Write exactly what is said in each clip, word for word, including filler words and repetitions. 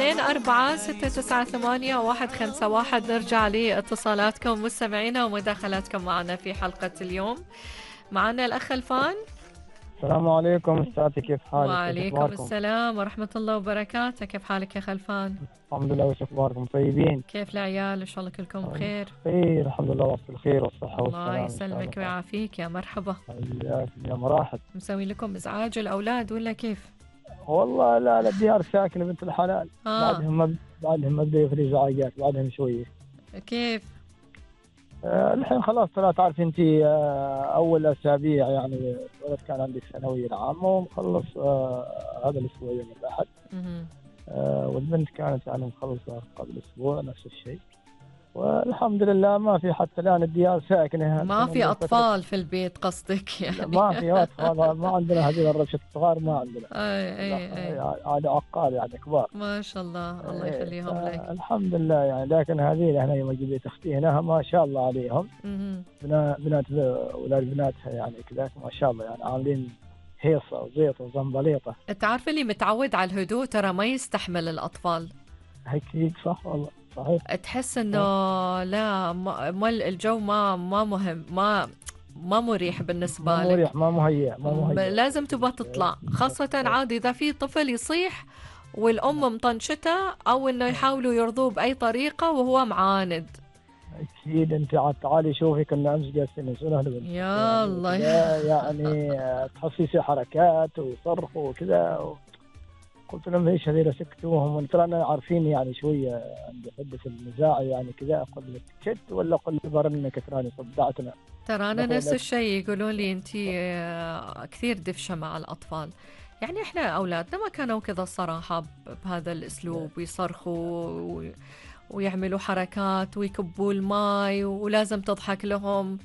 اثنين أربعة ستة تسعة ثمانية واحد خمسة واحد. نرجع لاتصالاتكم مستمعينا ومداخلاتكم معنا في حلقة اليوم. معنا الأخ الفان. السلام عليكم استاذتي، كيف حالك؟ كيف وعليكم اخباركم؟ السلام ورحمة الله وبركاته. كيف حالك يا خلفان؟ الحمد لله، وش اخباركم؟ طيبين؟ كيف العيال؟ إن شاء الله كلكم بخير. خير الحمد لله، وفي الخير والصحة الله والسلام ان شاء يسلمك الله. ويعافيك. يا مرحبا. حياكم يا مراحب. مسوي لكم إزعاج الأولاد ولا كيف؟ والله لا لا، الديار ساكنة بنت الحلال. آه. بعدهم ما بعدهم ما بدأوا يخرجوا زعاقات بعدهم شوية. كيف؟ آه الحين خلاص، طلع تعرف انت، آه اول اسابيع يعني الولد كان عندي الثانوية العامة ومخلص آه هذا الاسبوع يوم الاحد. مهم. آه والبنت كانت يعني مخلصة قبل اسبوع نفس الشيء. والحمد لله ما في حتى الآن الديار ساكنة. ما في أطفال في البيت قصدك يعني؟ ما في أطفال، ما عندنا هذه الربشة الصغار، ما عندنا. أي أي أي. هذا عقال يعني كبار. ما شاء الله، الله إيه، يخليهم لك. الحمد لله يعني. لكن هذه هنا يوم جبت أختي هنا ما شاء الله عليهم. مهم. بنا- بنات أولاد بناتها يعني كذا ما شاء الله، يعني عاملين هيصة وزيطة وزنبليطة. تعرف اللي متعود على الهدوء ترى ما يستحمل الأطفال. هيك صح والله، صحيح. تحس إنه لا، ما ما الجو ما ما مهم، ما ما مريح بالنسبة ما لك. مريح، ما مهيأ، ما م- مهيأ. لازم تبغى تطلع، خاصة عاد إذا في طفل يصيح والأم مطنشته، أو إنه يحاولوا يرضوه بأي طريقة وهو معاند. أكيد. أنت عاد تعالي شوفي، كنا أمس جالسين نسولها بنت يا الله. يعني, يعني آه، تحسسي حركات وصرخ وكذا و... قلت لهم ايش هذول سكتوهم، ترى انا عارفين يعني شويه عند حده النزاع يعني كذا. اقول لك شت ولا اقول برنك تراني صدعتنا. ترى أنا مثلا نفس الشيء يقولون لي أنتي آه، كثير دفشة مع الأطفال. يعني إحنا أولادنا ما كانوا كذا الصراحة، ب- بهذا الأسلوب، ويصرخوا و- ويعملوا حركات ويكبوا الماي ولازم تضحك لهم.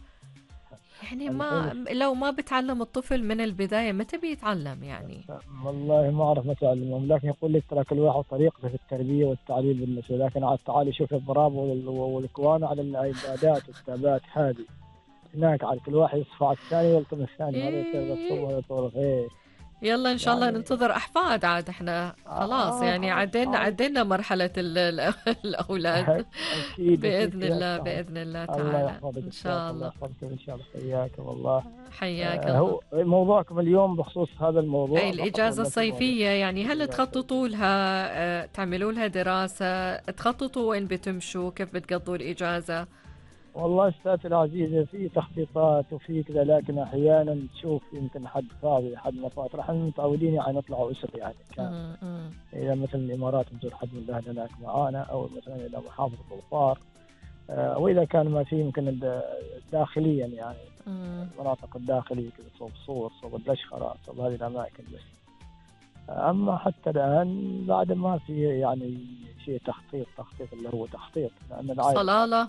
يعني ما الحين لو ما بتعلم الطفل من البداية متى بيتعلم يعني؟ والله ما اعرف متى اعلمهم، لكن يقول لك ترى كل واحد طريقته في التربيه والتعليم بالنسبه. لكن عاد تعالي شوف الضراب وال- والكوان على الايبادات والتابات هذه هناك، على كل واحد يصفع على الثاني ويلطم الثاني، هذا يصير إيه. بالصوم ويطول ايه يلا إن شاء الله يعني. ننتظر أحفاد عاد. إحنا خلاص يعني آه عدينا آه عدينا مرحلة ال- ال- الأولاد. اكيد اكيد بإذن كذا الله صحيح. بإذن الله الله تعالى يحفظك إن استاذ، شاء الله الله. يحفظك ان شاء الله. حياك والله. حياك آه الله. هو موضوعكم اليوم بخصوص هذا الموضوع أي فقط الإجازة ولا في موضوع؟ الصيفية، يعني هل إجازة تخططوا صيفية. لها؟ آه، تعملوا لها دراسة؟ تخططوا وين بتمشوا؟ كيف بتقضوا الإجازة؟ والله استاذ العزيزة في تخطيطات وفي كذا، لكن احيانا تشوف يمكن حد فاضي حد ما فاضي. احنا متعودين يعني نطلع اسر يعني كان مم، مم. الى مثلا الامارات نزور حد من اهلنا هناك معانا، او مثلا الى محافظة الظفار. آه واذا كان ما في يمكن الد- داخليا يعني مم. المناطق الداخلية كذا، صوب صور، صوب الأشخرة، صوب هذه الأماكن بس. أما حتى الآن بعد ما في يعني شيء تخطيط تخطيط اللي هو تخطيط، لأن العائلة صلالة.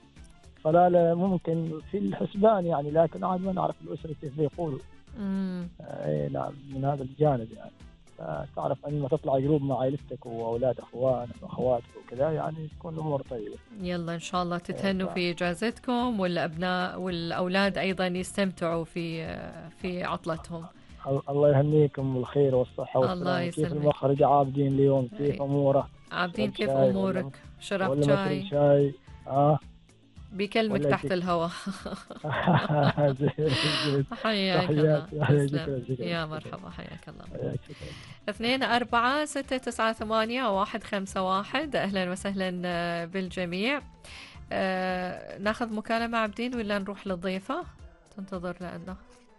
صلالة ممكن في الحسبان يعني، لكن عاد ما نعرف الأسرة كيف بيقولوا. مم. أي نعم، من هذا الجانب يعني. تعرف أن ما تطلع جروب مع عائلتك وأولاد أخوانك وأخواتك وكذا، يعني تكون الأمور طيبة. يلا إن شاء الله تتهنوا إيه، في إجازتكم، والأبناء والأولاد أيضا يستمتعوا في في عطلتهم. الله يهنيكم بالخير والصحة الله والسلامة. كيف يسلمك. المخرج عابدين اليوم؟ كيف أموره؟ عابدين، شرب كيف شاي ولا أمورك؟ شربت ولا ما تريد شاي؟ شاي؟ اه بيكلمك ولا تحت يجيك. الهواء. زين زين. حياك الله. تحياتي، تسلم. شكرا شكرا يا شكرا. مرحبا، حياك الله. حياك، شكرا. اثنين أربعة ستة تسعة ثمانية واحد خمسة واحد. أهلا وسهلا آه، بالجميع. آه، ناخذ مكالمة عابدين ولا نروح للضيفة؟ تنتظر لأنه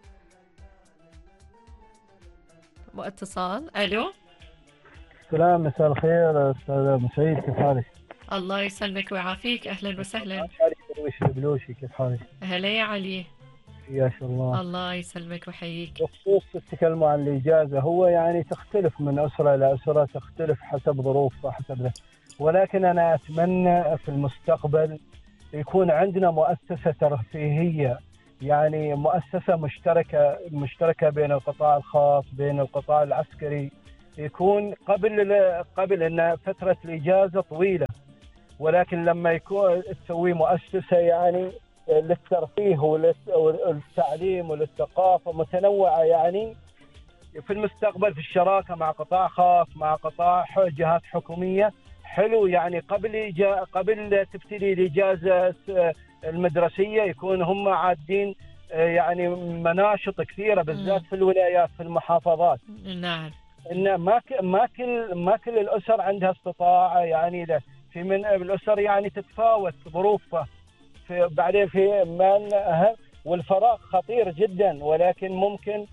اتصال. ألو. سلام، مساء الخير استاذ ابو سعيد، كيف حالك؟ الله يسلمك ويعافيك. أهلا وسهلا. علي درويش البلوشي، كيف حالك؟ هلا يا علي. يا شاء الله. الله يسلمك ويحييك. بخصوص تتكلموا عن الإجازة، هو يعني تختلف من أسرة إلى أسرة، تختلف حسب ظروفها حسب ذا. ولكن أنا أتمنى في المستقبل يكون عندنا مؤسسة ترفيهية، يعني مؤسسة مشتركة مشتركة بين القطاع الخاص بين القطاع العسكري، يكون قبل قبل أن فترة الإجازة طويلة، ولكن لما يكون تسوي مؤسسة يعني للترفيه وللتعليم وللثقافة متنوعة، يعني في المستقبل في الشراكة مع قطاع خاص مع قطاع جهات حكومية حلو، يعني قبل قبل تبتدي الإجازة المدرسية يكون هم عادين يعني مناشط كثيرة بالذات في الولايات في المحافظات. نعم. إن ما ما كل ما كل الأسر عندها استطاعة، يعني في من الأسر يعني تتفاوت ظروفها في بعدين في من أهم، والفراغ خطير جدا، ولكن ممكن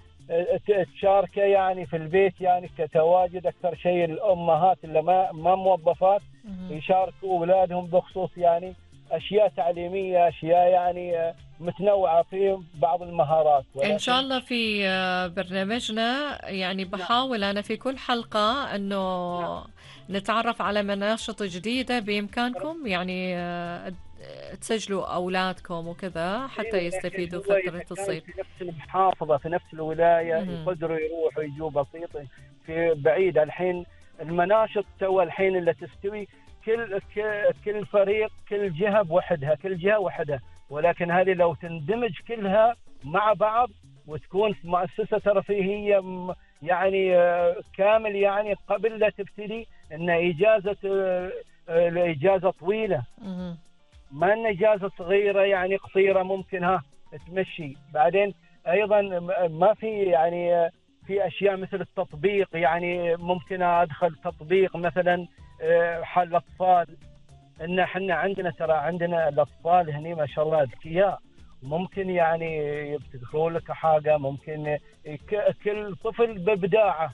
تشاركه يعني في البيت، يعني كتواجد أكثر شيء الأمهات اللي ما ما موظفات يشاركوا أولادهم بخصوص يعني أشياء تعليمية، أشياء يعني متنوعة في بعض المهارات. إن شاء الله في برنامجنا يعني بحاول أنا في كل حلقة أنه نتعرف على مناشط جديدة بإمكانكم يعني تسجلوا أولادكم وكذا حتى يستفيدوا فترة الصيف. في نفس المحافظة في نفس الولاية يقدروا يروحوا يجوا بسيط في بعيد. الحين المناشط تو الحين اللي تستوي كل كل فريق كل جهة بوحدها، كل جهة وحدها، ولكن هذه لو تندمج كلها مع بعض وتكون في مؤسسة ترفيهية يعني كامل، يعني قبل لا تبتدي إن إجازة الإجازة طويلة، ما إن إجازة صغيرة يعني قصيرة ممكن ها تمشي. بعدين أيضا ما في يعني في أشياء مثل التطبيق، يعني ممكن أدخل تطبيق مثلا حل الأطفال، إن إحنا عندنا ترى عندنا الأطفال هني ما شاء الله ذكياء، ممكن يعني يبتدخلوا لك حاجة، ممكن كل طفل ببداعة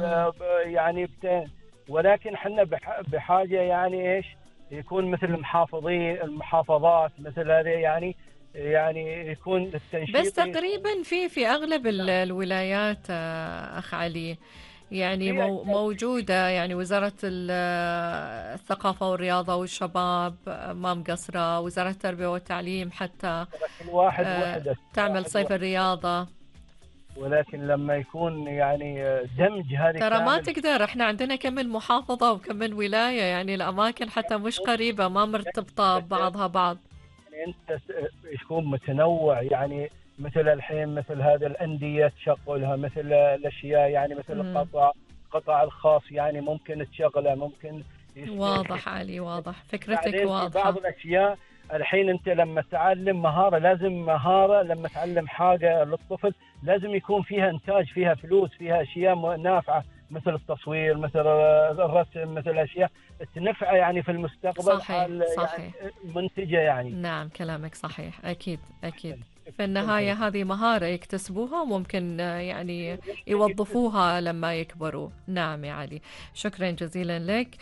يعني بت... ولكن إحنا بحاجة يعني إيش يكون مثل المحافظين المحافظات مثل هذه يعني يعني يكون التنشيط. بس تقريبا في في أغلب الولايات أخ علي يعني مو موجودة، يعني وزارة الثقافة والرياضة والشباب ما مقصرة، وزارة التربية والتعليم حتى واحد وحدة تعمل صيف الرياضة، ولكن لما يكون يعني دمج هذه ترى ما تقدر. احنا عندنا كم من محافظة وكم من ولاية، يعني الأماكن حتى مش قريبة ما مرتبطة ببعضها بعض. يعني أنت يكون متنوع، يعني مثل الحين مثل هذا الأندية تشغلها، مثل الأشياء يعني مثل القطاع القطاع الخاص يعني ممكن تشغله، ممكن واضح علي، واضح فكرتك واضحة. بعض الأشياء الحين أنت لما تعلم مهارة لازم مهارة لما تعلم حاجة للطفل لازم يكون فيها إنتاج، فيها فلوس، فيها أشياء نافعة مثل التصوير مثل الرسم مثل أشياء تنفع يعني في المستقبل. صحيح صحيح يعني منتجة يعني. نعم كلامك صحيح أكيد أكيد. في النهاية هذه مهارة يكتسبوها وممكن يعني يوظفوها لما يكبروا. نعم يا علي، شكرا جزيلا لك.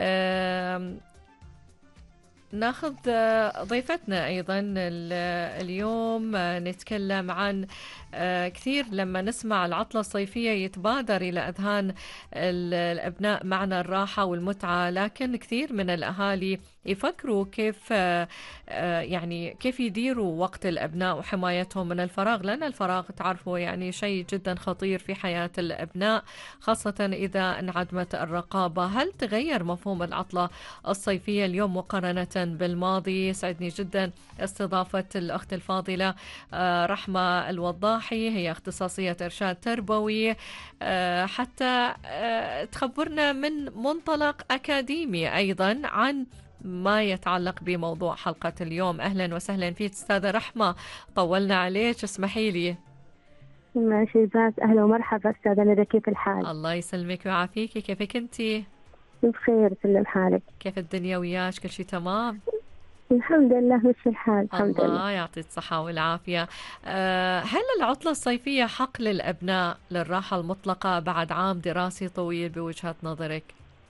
ناخذ ضيفتنا أيضا اليوم نتكلم عن كثير لما نسمع العطلة الصيفية يتبادر إلى أذهان الأبناء معنى الراحة والمتعة، لكن كثير من الأهالي يفكروا كيف يعني كيف يديروا وقت الأبناء وحمايتهم من الفراغ، لأن الفراغ تعرفوا يعني شيء جدا خطير في حياة الأبناء خاصة إذا انعدمت الرقابة. هل تغير مفهوم العطلة الصيفية اليوم مقارنة بالماضي؟ يسعدني جدا استضافة الأخت الفاضلة رحمة الوضاحي، هي اختصاصية إرشاد تربوي، حتى تخبرنا من منطلق أكاديمي أيضا عن ما يتعلق بموضوع حلقة اليوم. أهلا وسهلا فيك أستاذة رحمة، طولنا عليك، اسمحي لي. ماشي ذات، أهلا ومرحبا أستاذة ندى، كيف الحال؟ الله يسلمك ويعافيك، كيفك أنتي؟ بخير سلم حالك. كيف الدنيا وياك؟ كل شيء تمام؟ الحمد لله ماشي الحال الحمد الله لله. يعطي الصحة والعافية. أه هل العطلة الصيفية حق للأبناء للراحة المطلقة بعد عام دراسي طويل بوجهة نظرك؟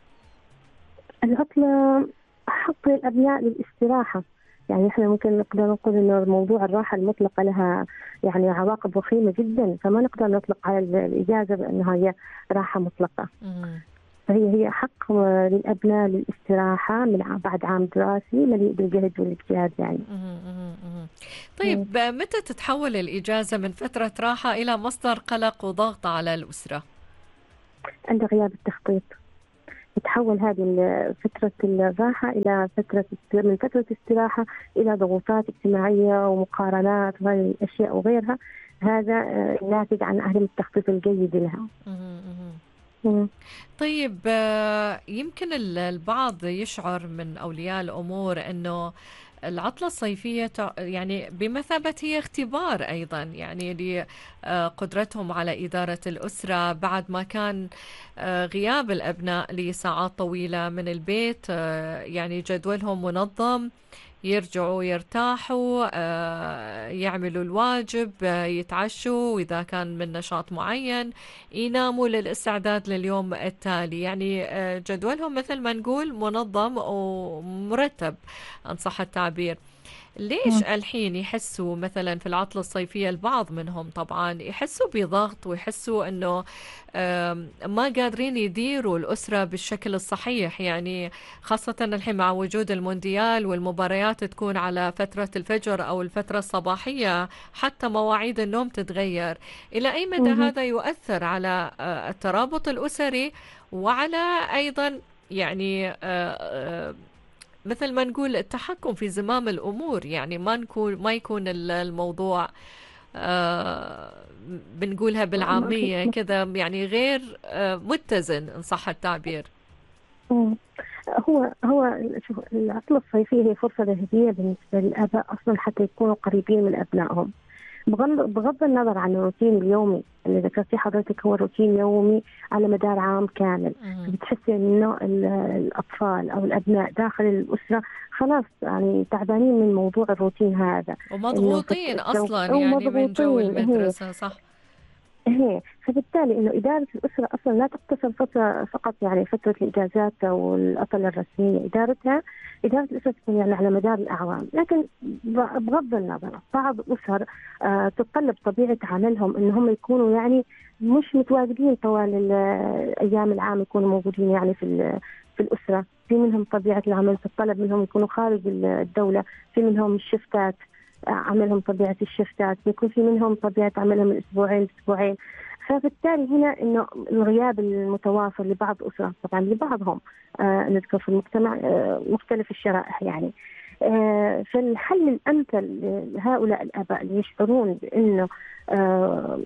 العطلة حق للأبناء للاستراحة، يعني احنا ممكن نقدر نقول انه موضوع الراحة المطلقة لها يعني عواقب وخيمة جدا، فما نقدر نطلق على الإجازة بأنها هي راحة مطلقة. مم. فهي هي حق للأبناء للاستراحة من بعد عام دراسي مليء بالجهد والاجتهاد يعني. مم. طيب مم. متى تتحول الإجازة من فترة راحة إلى مصدر قلق وضغط على الأسرة؟ عند غياب التخطيط تتحول هذه فترة الراحة إلى فترة من فترة استراحة إلى ضغوطات اجتماعية ومقارنات وهذه الأشياء وغيرها، هذا ناتج عن عدم التخطيط الجيد لها. طيب يمكن البعض يشعر من أولياء الأمور أنه العطلة الصيفية يعني بمثابة هي اختبار أيضا يعني لقدرتهم على إدارة الأسرة بعد ما كان غياب الأبناء لساعات طويلة من البيت، يعني جدولهم منظم، يرجعوا يرتاحوا، يعملوا الواجب، يتعشوا، وإذا كان من نشاط معين يناموا للاستعداد لليوم التالي. يعني جدولهم مثل ما نقول منظم ومرتب إن صح التعبير. ليش الحين يحسوا مثلا في العطلة الصيفية البعض منهم طبعا يحسوا بضغط ويحسوا انه ما قادرين يديروا الأسرة بالشكل الصحيح؟ يعني خاصة الحين مع وجود المونديال والمباريات تكون على فترة الفجر أو الفترة الصباحية، حتى مواعيد النوم تتغير. إلى أي مدى هذا يؤثر على الترابط الأسري وعلى أيضا يعني مثل ما نقول التحكم في زمام الأمور؟ يعني ما نكون ما يكون الموضوع آه بنقولها بالعامية كذا يعني غير آه متزن إن صح التعبير. هو هو العطلة الصيفية هي فرصة ذهبية بالنسبة للآباء أصلا حتى يكونوا قريبين من أبنائهم، بغض النظر عن الروتين اليومي اللي ذكرتي حضرتك. هو روتين يومي على مدار عام كامل، بتحسي انه الاطفال او الابناء داخل الاسره خلاص يعني تعبانين من موضوع الروتين هذا ومضغوطين اصلا يعني من جو المدرسه. صح هي فبالتالي انه اداره الاسره اصلا لا تقتصر فتره فقط يعني فتره الاجازات او العطل الرسميه، ادارتها اداره الاسره تكون يعني على مدار الاعوام. لكن بغض النظر بعض الاسر آه تتطلب طبيعه عملهم انهم يكونوا يعني مش متواجدين طوال ايام العام، يكونوا موجودين يعني في في الاسره. في منهم طبيعه العمل تتطلب منهم يكونوا خارج الدوله، في منهم الشفتات عملهم طبيعة الشفتات، يكون في منهم طبيعة عملهم من أسبوعين لأسبوعين. فبالتالي هنا إنه الغياب المتواصل لبعض أسرة طبعا لبعضهم آه نذكر في المجتمع آه مختلف الشرائح يعني آه فالحل الأمثل لهؤلاء الآباء اللي يشعرون بأنه آه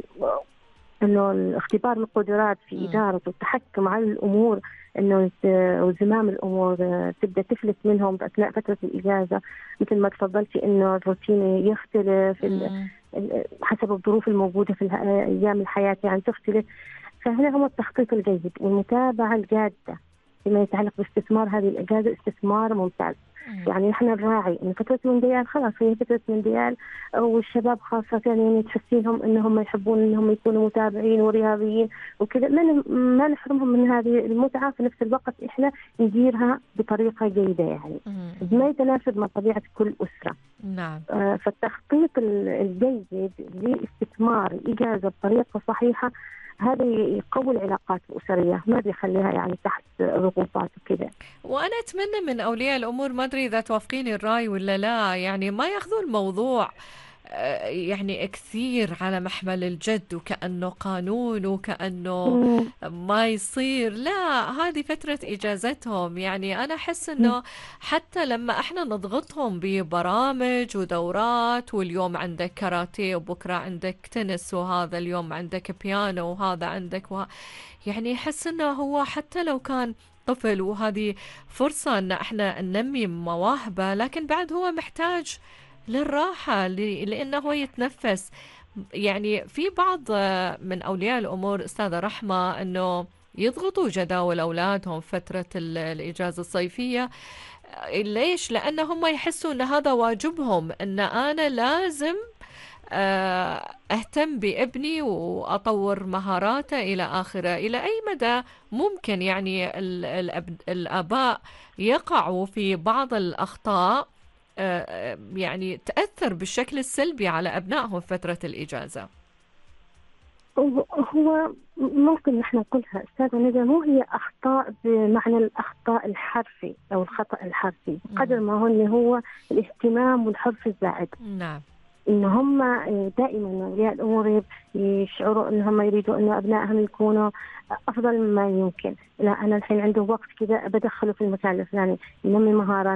إنه اختبار القدرات في إدارة والتحكم على الأمور، إنه وزمام الأمور تبدأ تفلت منهم أثناء فترة الإجازة، مثل ما تفضلتي إنه الروتين يختلف حسب الظروف الموجودة في أيام الحياة يعني تختلف. فهنا هو التخطيط الجيد والمتابعة الجادة فيما يتعلق باستثمار هذه الإجازة استثمار ممتاز. يعني نحن نراعي ان فتره المونديال خلاص هي فتره مونديال، والشباب خاصه يعني تحسينهم انهم يحبون انهم يكونوا متابعين ورياضيين وكذا، ما ما نحرمهم من هذه المتعه، في نفس الوقت احنا نديرها بطريقه جيده يعني ما يتناسب مع طبيعه كل اسره. نعم. آه فالتخطيط الجيد لاستثمار الاجازه بطريقه صحيحه هذا يقوي العلاقات الأسرية، ما بيخليها يعني تحت ضغوطات وكذا. وأنا أتمنى من أولياء الأمور، ما أدري إذا توافقيني الرأي ولا لا، يعني ما يأخذوا الموضوع يعني كثير على محمل الجد وكأنه قانون وكأنه ما يصير. لا، هذه فترة إجازتهم. يعني أنا أحس أنه حتى لما إحنا نضغطهم ببرامج ودورات، واليوم عندك كاراتيه وبكرة عندك تنس وهذا اليوم عندك بيانو وهذا عندك وه... يعني أحس أنه هو حتى لو كان طفل وهذه فرصة أن إحنا ننمي مواهبه، لكن بعد هو محتاج للراحة لأنه هو يتنفس. يعني في بعض من أولياء الأمور أستاذة رحمة أنه يضغطوا جداول أولادهم فترة الإجازة الصيفية. ليش؟ لأنهم يحسوا أن هذا واجبهم، أن أنا لازم أهتم بابني وأطور مهاراته إلى آخره. إلى أي مدى ممكن يعني الآباء يقعوا في بعض الأخطاء يعني تأثر بالشكل السلبي على أبنائهم فترة الإجازة؟ هو ممكن نحن نقولها أستاذة ندى مو هي أخطاء بمعنى الأخطاء الحرفي أو الخطأ الحرفي، قدر ما هو هو الاهتمام والحرص الزائد. نعم. إن هم دائما أولياء الأمور يشعروا إن هم يريدوا إنه أبنائهم يكونوا أفضل مما يمكن. لا، أنا الحين عنده وقت كذا بدخله في المكان الفلاني ينمي مهارات